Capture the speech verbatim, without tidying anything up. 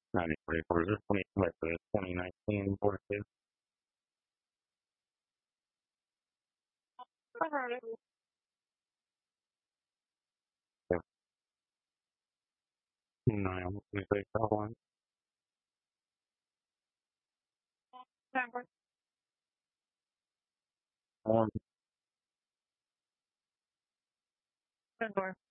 ninety-three for the twenty, like the twenty nineteen board case. I heard it. Yeah. No, I'm going to say that one. Number one. Number